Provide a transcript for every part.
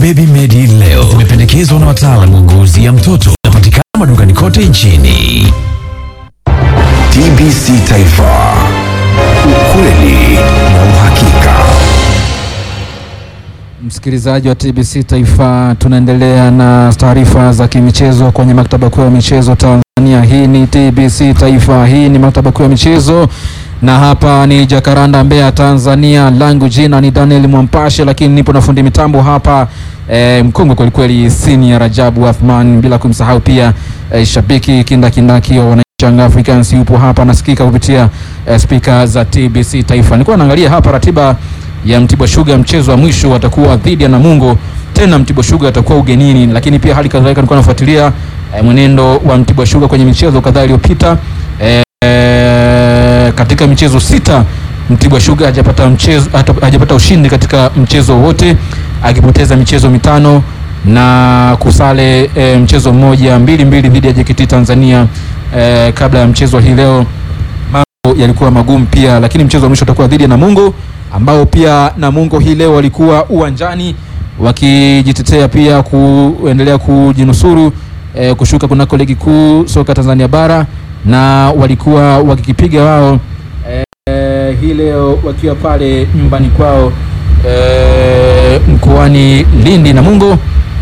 Baby Medi leo zimependekezwa na wataalamu wa ngozi ya mtoto. Inapatikana madukani kote nchini. TBC Taifa, ukweli na uhakika. Msikilizaji wa TBC Taifa, tunaendelea na taarifa za kimichezo kwenye maktaba kuu ya michezo Tanzania. Hii ni TBC Taifa, hii ni maktaba kuu ya michezo, na hapa ni Jacaranda, Mbeya, Tanzania. Langu jina ni Daniel Mwampashe, lakini nipo na fundi mitambo hapa mkongwe kweli kweli, Senior Rajabu Athman, bila kumsahau pia shabiki kindaki wa Young Africans yupo hapa, nasikika kupitia speaker za TBC Taifa. Nilikuwa naangalia hapa ratiba ya Mtibwa Sugar, mchezo wa mwisho watakuwa dhidi ya Namungo, tena Mtibwa Sugar atakuwa ugenini, lakini pia hali kadhalika nilikuwa nafuatilia mwenendo wa Mtibwa Sugar kwenye michezo kadhaa iliyopita. Katika michezo 6 Mtibwa Sugar hajapata ushindi katika mchezo wote, akipoteza michezo 5 na kusale mchezo mmoja, 2-2 dhidi ya JKT Tanzania. Kabla ya mchezo hii leo mambo yalikuwa magumu pia, lakini mchezo wa mwisho utakuwa dhidi ya Namungo, ambao pia Namungo hii leo walikuwa uwanjani wakijitetea pia kuendelea kujinusuru kushuka kunako ligi kuu soka Tanzania bara, na walikuwa wakikipiga wao hii leo wakiwa pale nyumbani kwao mkoani Lindi. Namungo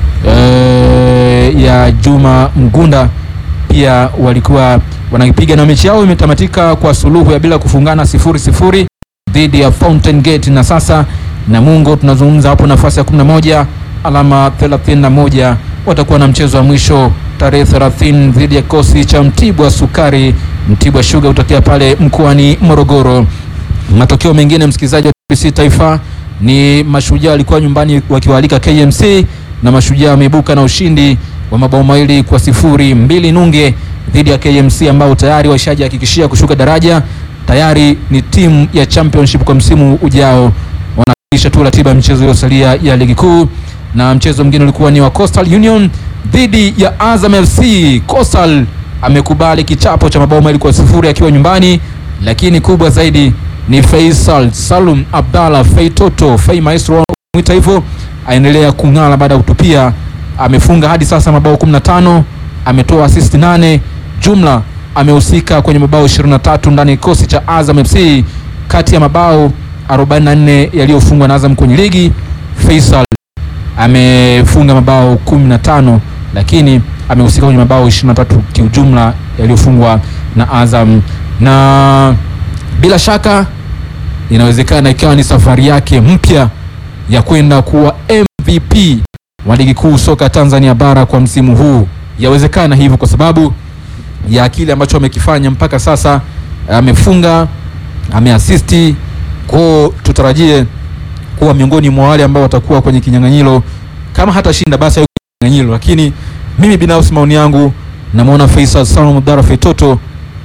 ya Juma Mgunda pia walikuwa wanakipiga, na mechi yao imetamatika kwa suluhu ya bila kufungana 0-0 dhidi ya Fountain Gate, na sasa Namungo tunazungumza hapo nafasi ya 11 alama 31. Watakuwa na mchezo wa mwisho tarehe 30 dhidi ya kosi cha Mtibwa Sukari. Mtibwa Sugar utokea pale mkoani Morogoro. Matokeo mengine, msikilizaji wa TBC Taifa, ni Mashujaa walikuwa nyumbani wakiwaalika KMC, na Mashujaa wameibuka na ushindi wa mabao 2-0 mbili nunge dhidi ya KMC, ambao tayari washajihakikishia kushuka daraja. Tayari ni timu ya championship kwa msimu ujao, wanakisha tu ratiba ya michezo iliyosalia ya ligi kuu. Na mchezo mwingine ulikuwa ni wa Coastal Union dhidi ya Azam FC. Coastal amekubali kichapo cha mabao 2-0 akiwa nyumbani, lakini kubwa zaidi ni Faisal Salum Abdalla Feitoto, Fei Maestro mwita hivyo, aendelea kung'ala baada ya kutupia. Amefunga hadi sasa mabao 15, ametoa assist 8, jumla amehusika kwenye mabao 23 ndani ya kikosi cha Azam FC. Kati ya mabao 44 yaliyofungwa na Azam kwenye ligi, Faisal amefunga mabao 15, lakini amehusika kwenye mabao 23 kiujumla yaliyofungwa na Azam. Na bila shaka inawezekana ikawa ni safari yake mpya ya kwenda kuwa MVP wa ligi kuu soka Tanzania bara kwa msimu huu. Yawezekana hivyo kwa sababu ya kile ambacho amekifanya mpaka sasa. Amefunga, ameassisti, kwa tutarajie kuwa miongoni mwa wale ambao watakuwa kwenye kinyang'anyiro. Kama hata shinda basi hayuko kinyang'anyiro, lakini mimi binafsi maoni yangu namuona Faisal Salum Abdalla Feitoto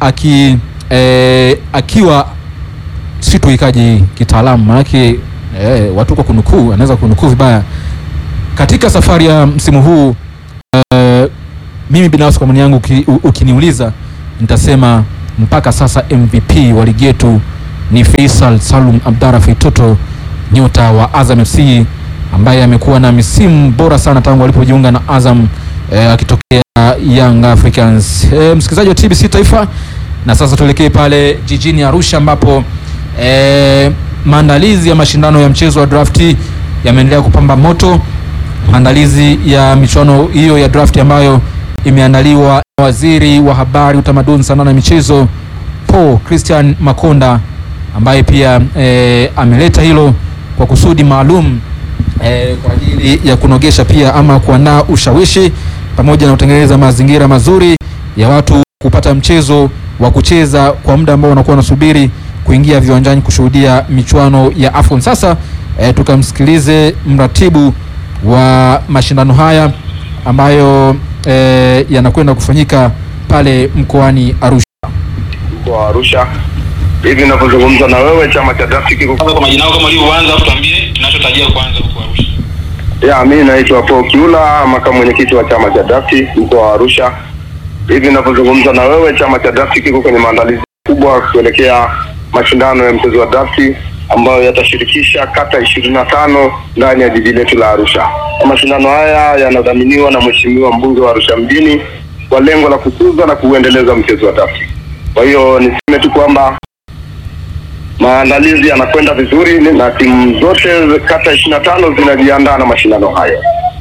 akiwa situikaji kitaalamu, maana watu kwa kunukuu, anaweza kunukuu vibaya katika safari ya msimu huu. Mimi binafsi kwa maoni yangu ukiniuliza, nitasema mpaka sasa MVP wa ligi yetu ni Faisal Salum Abdalla Feitoto, nyota wa Azam FC, ambaye amekuwa na misimu bora sana tangu alipojiunga na Azam akitokea Young Africans. Msikilizaji wa TBC Taifa, na sasa tuelekee pale jijini Arusha, ambapo maandalizi ya mashindano ya mchezo wa drafti yameendelea kupamba moto. Maandalizi ya michuano hiyo ya drafti ambayo imeandaliwa na Waziri wa Habari, Utamaduni, Sanaa na Michezo Paul Christian Makonda, ambaye pia ameleta hilo kwa kusudi maalum kwa ajili ya kunogesha pia ama kuandaa ushawishi pamoja na kutengeneza mazingira mazuri ya watu kupata mchezo wa kucheza kwa muda ambao wanakuwa wanasubiri kuingia viwanjani kushuhudia michuano ya AFCON. Sasa tukamsikilize mratibu wa mashindano haya ambayo yanakwenda kufanyika pale mkoani Arusha. Kwa Arusha hivi ninapozungumza na wewe, chama cha drafti kiko kwa majina yako kama ulivyoanza, tuambie kinachotajia kwanza huko Arusha. Mimi naitwa Paul Kiula, makamu mwenyekiti wa chama cha drafti mkoa wa Arusha. Hivi ninapozungumza na wewe, chama cha drafti kiko kwenye maandalizi kubwa kuelekea mashindano ya mchezo wa drafti ambayo yatashirikisha kata 25 ndani ya jiji letu la Arusha. Mashindano haya yanadhaminiwa na Mheshimiwa mbunge wa Arusha mjini kwa lengo la kukuza na kuendeleza mchezo wa drafti. Kwa hiyo niseme tu kwamba maandalizi yanakwenda vizuri na timu zote kata 25 zinajiandaa na mashindano hayo.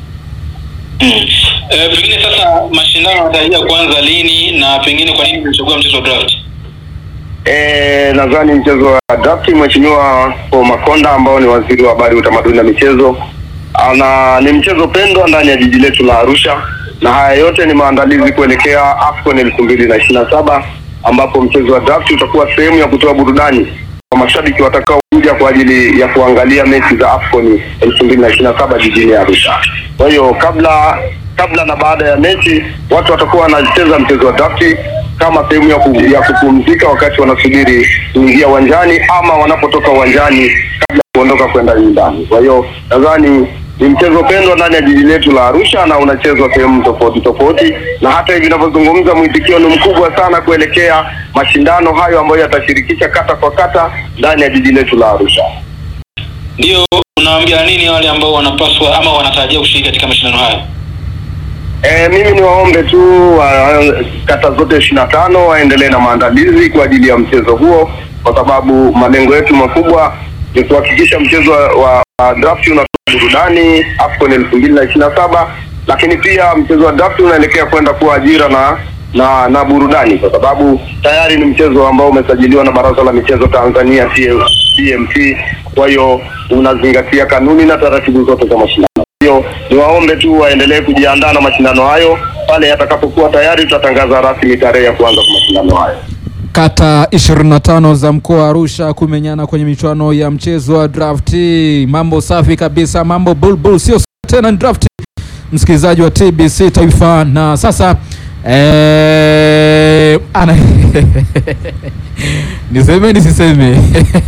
Pengine sasa mashindano yanatarajia kuanza lini na pengine kwa nini umechagua mchezo wa draft? Nadhani mchezo wa draft Mheshimiwa Paul Makonda ambao ni waziri wa habari, utamaduni na michezo ni mchezo pendwa ndani ya jiji letu la Arusha, na haya yote ni maandalizi kuelekea AFCON 2027 ambapo mchezo wa draft utakuwa sehemu ya kutoa burudani kwa mashabiki watakaokuja kwa ajili ya kuangalia mechi za AFCON 2027 jijini Arusha. Kwa hiyo kabla na baada ya mechi watu watakuwa wanacheza mchezo wa draft kama sehemu ya kupumzika wakati wanasubiri kuingia uwanjani ama wanapotoka uwanjani kabla kuondoka kwenda nyumbani. Kwa hiyo nadhani ni mchezo pendwa ndani ya jiji letu la Arusha na unachezwa sehemu tofauti, na hata hivi ninavyozungumza mwitikio ni mkubwa sana kuelekea mashindano hayo ambayo yatashirikisha kata kwa kata ndani ya jiji letu la Arusha. Ndio, unawaambia nini wale ambao wanapaswa ama wanatarajia kushiriki katika mashindano haya? Mimi ni waombe tu kata zote 25 waendelee na maandalizi kwa ajili ya mchezo huo, kwa sababu malengo yetu makubwa ni kuhakikisha mchezo wa draft unatoa burudani AFCON 2027, lakini pia mchezo wa draft unaelekea kwenda kuwa ajira na burudani, kwa sababu tayari ni mchezo ambao umesajiliwa na Baraza la Michezo Tanzania TMC. Kwa hiyo unazingatia kanuni na taratibu zote za mashindano. Hiyo ni waombe tu waendelee kujiandaa na mashindano hayo. Pale yatakapokuwa tayari tutatangaza rasmi tarehe ya kuanza kwa mashindano hayo. Kata 25 za mkoa wa Arusha kumenyana kwenye michuano ya mchezo wa drafti. Mambo safi kabisa, mambo bulbul, sio tena drafti, msikilizaji wa TBC Taifa. Na sasa niseme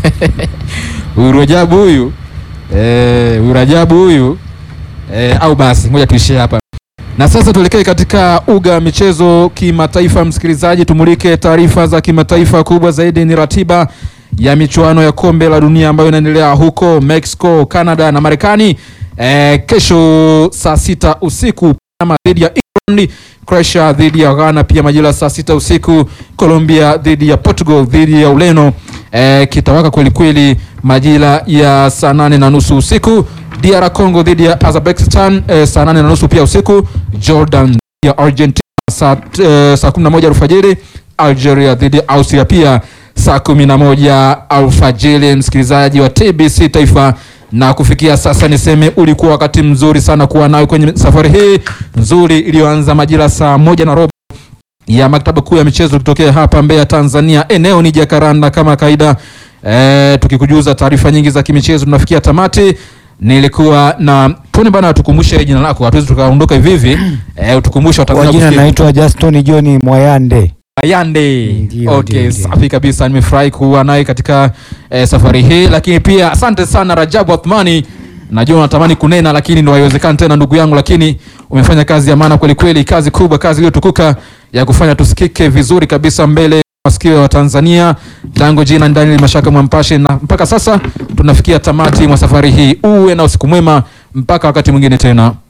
Urajabu huyu au basi ngoja tuishie hapa. Na sasa tuelekee katika uga michezo kimataifa, msikilizaji, tumulike taarifa za kimataifa. Kubwa zaidi ni ratiba ya michuano ya kombe la dunia ambayo inaendelea huko Mexico, Canada na Marekani. Kesho saa 6 usiku Panama dhidi ya England, Croatia dhidi ya Ghana pia majira saa 6 usiku, Colombia dhidi ya Portugal dhidi ya Ureno kitawaka kweli kweli majira ya saa 8:30 usiku, DR Congo dhidi ya Azerbaijan saa 8:30 pia usiku, Jordan dhidi ya Argentina saa 11 alfajiri, Algeria dhidi ya Austria pia saa 11 alfajiri. Msikilizaji wa TBC Taifa, na kufikia sasa niseme ulikuwa wakati mzuri sana kuwa nawe kwenye safari hii nzuri iliyoanza majira saa 1:15 ya maktaba kuu ya michezo kutokea hapa Mbeya, Tanzania. Eneo ni Jacaranda kama kaida, tukikujuza taarifa nyingi za kimichezo. Tunafikia tamati. Nilikuwa na Tony bana, tukumbushe jina lako, hatuwezi tukaondoka hivi hivi. Utukumbushe Watanzania. Jina naitwa Justin John Mwayande. Okay, safi kabisa. Nimefurahi kuwa naye katika safari hii, lakini pia asante sana Rajabu Athmani. Najua unatamani kunena lakini ndio haiwezekani tena ndugu yangu, lakini umefanya kazi ya maana kweli kweli, kazi kubwa, kazi iliyotukuka ya kufanya tusikike vizuri kabisa mbele masikio wa Tanzania. Lango jina ndani Mashaka Mwampashe, na mpaka sasa tunafikia tamati mwa safari hii. Uwe na usiku mwema mpaka wakati mwingine tena.